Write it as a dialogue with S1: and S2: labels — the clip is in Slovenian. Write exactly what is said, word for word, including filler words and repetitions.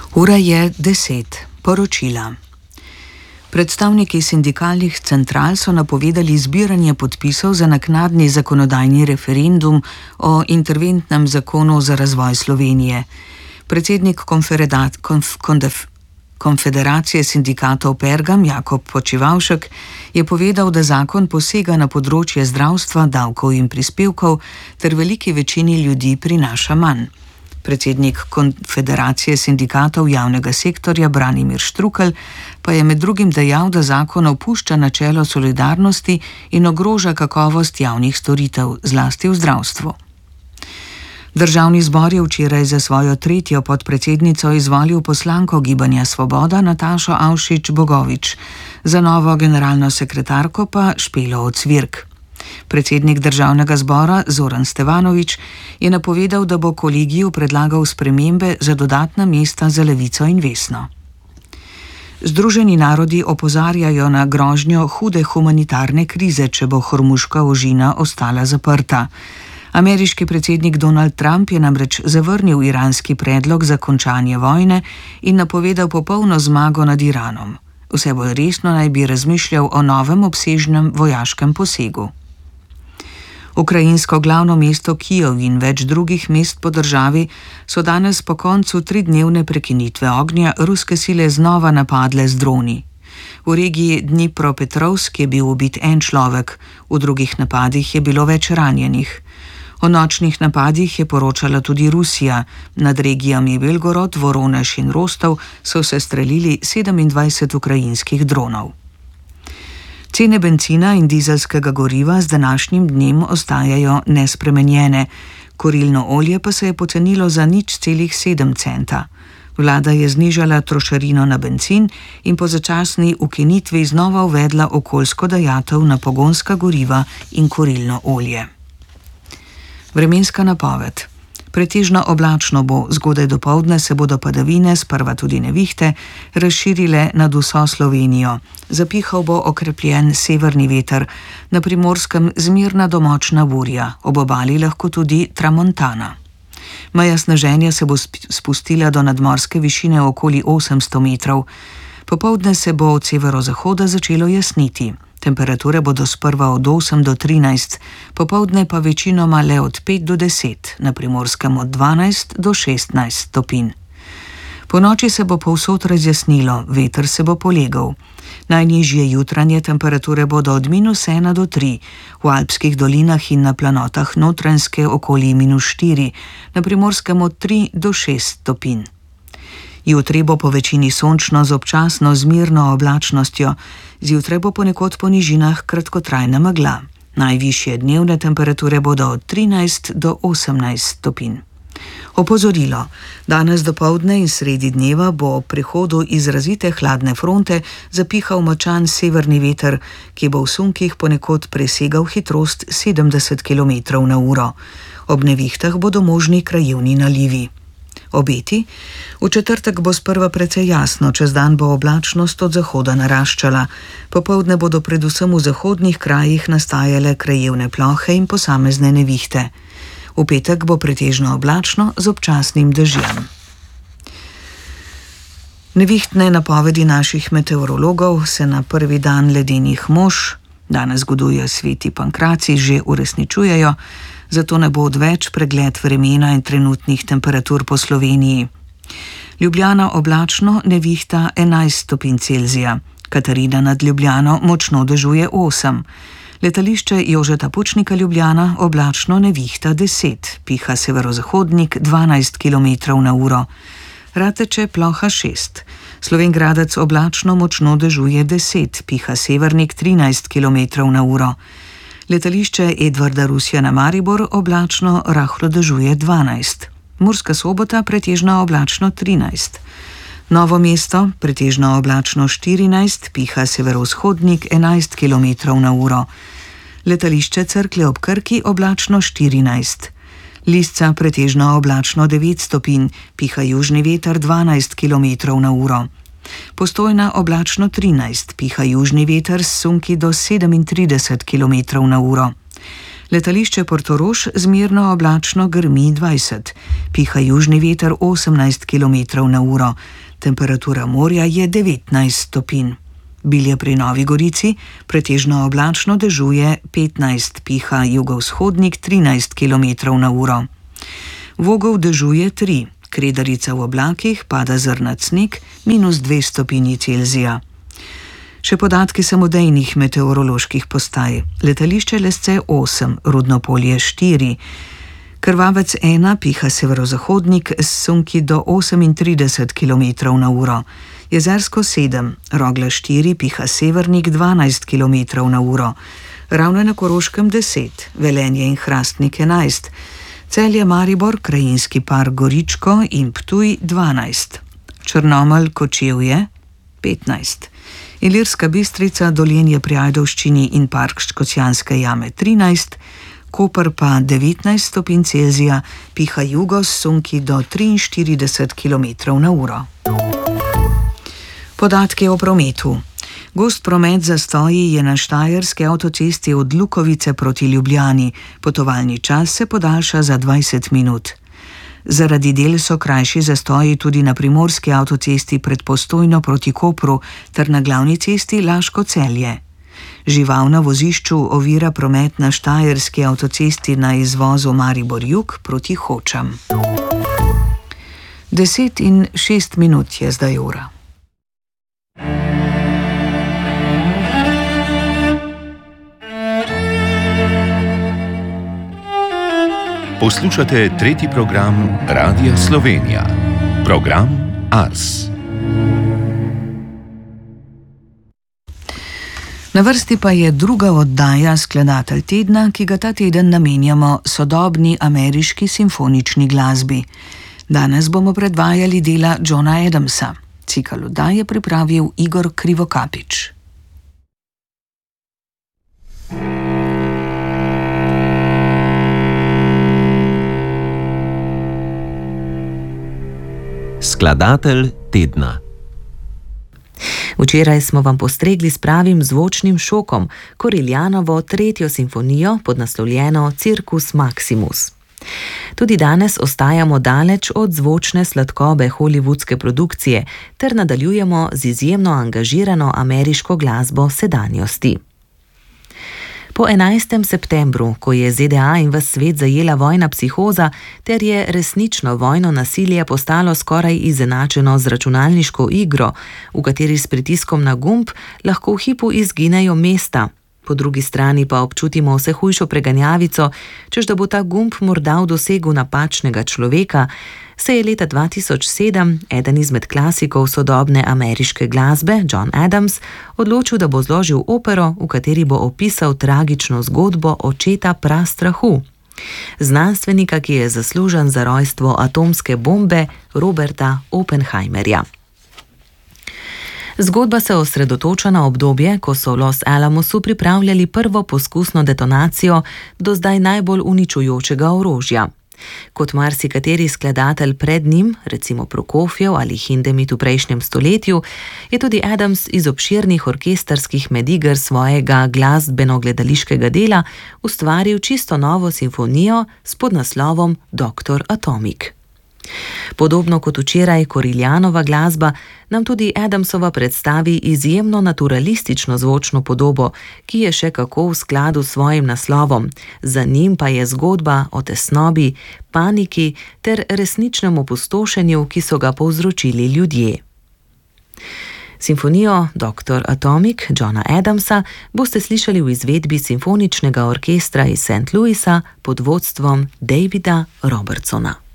S1: Ura je deset. Poročila. Predstavniki sindikalnih central so napovedali zbiranje podpisov za naknadni zakonodajni referendum o interventnem zakonu za razvoj Slovenije. Predsednik konf, konf, Konfederacije sindikatov Pergam Jakob Počivavšek je povedal, da zakon posega na področje zdravstva, davkov in prispevkov ter veliki večini ljudi prinaša manj. Predsednik Konfederacije sindikatov javnega sektorja Branimir Štrukelj pa je med drugim dejal, da zakon opušča načelo solidarnosti in ogroža kakovost javnih storitev, zlasti v zdravstvu. Državni zbor je včeraj za svojo tretjo podpredsednico izvolil poslanko Gibanja Svoboda Natašo Avšič Bogovič, za novo generalno sekretarko pa Špelo Ocvirk. Predsednik državnega zbora Zoran Stevanović je napovedal, da bo kolegiju predlagal spremembe za dodatna mesta za Levico in Vesno. Združeni narodi opozarjajo na grožnjo hude humanitarne krize, če bo Hormuška ožina ostala zaprta. Ameriški predsednik Donald Trump je namreč zavrnil iranski predlog za končanje vojne in napovedal popolno zmago nad Iranom. Vse bolj resno naj bi razmišljal o novem obsežnem vojaškem posegu. Ukrajinsko glavno mesto Kijev in več drugih mest po državi so danes po koncu tridnevne prekinitve ognja ruske sile znova napadle z droni. V regiji Dnipropetrovsk je bil ubit en človek, v drugih napadih je bilo več ranjenih. O nočnih napadih je poročala tudi Rusija. Nad regijami Belgorod, Voronež in Rostov so se streljili sedemindvajset ukrajinskih dronov. Cene bencina in dizelskega goriva z današnjim dnem ostajajo nespremenjene, kurilno olje pa se je pocenilo za nič celih sedem centa. Vlada je znižala trošarino na bencin in po začasni ukinitvi znova uvedla okoljsko dajatev na pogonska goriva in kurilno olje. Vremenska napoved. Pretežno oblačno bo, zgodaj dopoldne se bodo padavine, sprva tudi nevihte, razširile nad vso Slovenijo. Zapihal bo okrepljen severni veter, na Primorskem zmirna do močna burja, ob obali lahko tudi tramontana. Meja sneženja se bo spustila do nadmorske višine okoli osemsto metrov. Popoldne se bo od severozahoda začelo jasniti. Temperature bodo sprva od osem do trinajst, popoldne pa večinoma le od pet do deset, na Primorskem od dvanajst do šestnajst stopinj. Po noči se bo povsod razjasnilo, veter se bo polegal. Najnižje jutranje temperature bodo od minus ena do tri, v alpskih dolinah in na planotah Notranjske okoli minus štiri, na Primorskem od tri do šest stopinj. Jutri bo po večini sončno z občasno zmirno oblačnostjo, zjutraj bo ponekod po nižinah kratkotrajna megla. Najvišje dnevne temperature bodo od trinajst do osemnajst stopinj. Opozorilo. Danes dopoldne in sredi dneva bo ob prihodu izrazite hladne fronte zapihal močan severni veter, ki bo v sunkih ponekod presegal hitrost sedemdeset kilometrov na uro. Ob nevihtah bodo možni krajevni nalivi. Obeti. V četrtek bo sprva precej jasno, čez dan bo oblačnost od zahoda naraščala. Popoldne bodo predvsem v zahodnih krajih nastajale krajevne plohe in posamezne nevihte. V petek bo pretežno oblačno z občasnim dežjem. Nevihtne napovedi naših meteorologov se na prvi dan ledenih mož, danes goduje sveti Pankraci, že uresničujejo, zato ne bo odveč pregled vremena in trenutnih temperatur po Sloveniji. Ljubljana oblačno, nevihta enajst stopinj Celzija, Katarina nad Ljubljano močno dežuje osem. Letališče Jožeta Pučnika Ljubljana oblačno, nevihta deset, piha severozahodnik dvanajst kilometrov na uro. Rateče ploha šest. Slovenj Gradec oblačno, močno dežuje deset, piha severnik trinajst kilometrov na uro. Letališče Edvarda Rusjana Maribor oblačno, rahlo dežuje dvanajst. Murska Sobota pretežno oblačno trinajst. Novo mesto pretežno oblačno štirinajst, piha severovzhodnik enajst kilometrov na uro. Letališče Cerklje ob Krki oblačno štirinajst. Lisca pretežno oblačno devet stopinj, piha južni veter dvanajst kilometrov na uro. Postojna oblačno trinajst, piha južni veter s sunki do sedemintrideset kilometrov na uro. Letališče Portorož zmerno oblačno grmi dvajset, piha južni veter osemnajst kilometrov na uro, temperatura morja je devetnajst stopinj. Bilje pri Novi Gorici pretežno oblačno dežuje petnajst, piha jugovzhodnik trinajst kilometrov na uro. Vogov dežuje tri, Kredarica v oblakih, pada zrnat sneg, minus dve stopinji Celzija. Še podatki samodejnih meteoroloških postaj. Letališče Lesce osem, Rudnopolje štiri, Krvavec ena, piha severozahodnik s sunki do osemintrideset kilometrov na uro. Jezersko sedem, Rogla štiri, piha severnik dvanajst kilometrov na uro. Ravne na Koroškem deset, Velenje in Hrastnik enajst, Celje Maribor, Krajinski park Goričko in Ptuj dvanajst, Črnomelj Kočevje petnajst, Ilirska Bistrica, Dolenje pri Ajdovščini in park Škocjanske jame trinajst, Koper pa devetnajst stopinj Celzija, piha jugo s sunki do triinštirideset kilometrov na uro. Podatki o prometu. Gost promet zastoji je na štajerski avtocesti od Lukovice proti Ljubljani, potovalni čas se podaljša za dvajset minut. Zaradi del so krajši zastoji tudi na primorski avtocesti pred Postojno proti Kopru ter na glavni cesti Laško-Celje. Žival na vozišču ovira promet na štajerski avtocesti na izvozu Maribor-Jug proti Hočam. Deset in šest minut je zdaj ura.
S2: Poslušate tretji program Radia Slovenija. Program Ars.
S1: Na vrsti pa je druga oddaja Skladatelj tedna, ki ga ta teden namenjamo sodobni ameriški simfonični glasbi. Danes bomo predvajali dela Johna Adamsa. Cikel oddaje je pripravil Igor Krivokapič.
S3: Skladatelj tedna.
S4: Včeraj smo vam postregli s pravim zvočnim šokom, Koriljanovo tretjo simfonijo podnaslovljeno Circus Maximus. Tudi danes ostajamo daleč od zvočne sladkobe hollywoodske produkcije ter nadaljujemo z izjemno angažirano ameriško glasbo sedanjosti. Po enajstem septembru, ko je Z D A in ves svet zajela vojna psihoza, ter je resnično vojno nasilje postalo skoraj izenačeno z računalniško igro, v kateri s pritiskom na gumb lahko v hipu izginejo mesta, po drugi strani pa občutimo vse hujšo preganjavico, čež da bo ta gumb morda v dosegu napačnega človeka, se je leta dva tisoč sedem eden izmed klasikov sodobne ameriške glasbe, John Adams, odločil, da bo zložil opero, v kateri bo opisal tragično zgodbo očeta prastrahu, znanstvenika, ki je zaslužen za rojstvo atomske bombe, Roberta Oppenheimerja. Zgodba se osredotoča na obdobje, ko so v Los Alamosu pripravljali prvo poskusno detonacijo do zdaj najbolj uničujočega orožja. Kot marsikateri skladatelj pred njim, recimo Prokofjev ali Hindemith v prejšnjem stoletju, je tudi Adams iz obširnih orkestrskih mediger svojega glasbeno-gledališkega dela ustvaril čisto novo simfonijo s podnaslovom Doktor Atomic. Podobno kot včeraj Koriljanova glasba, nam tudi Adamsova predstavi izjemno naturalistično zvočno podobo, ki je še kako v skladu s svojim naslovom, za njim pa je zgodba o tesnobi, paniki ter resničnem opustošenju, ki so ga povzročili ljudje. Simfonijo Doktor Atomic Johna Adamsa boste slišali v izvedbi simfoničnega orkestra iz Saint Louisa pod vodstvom Davida Robertsona.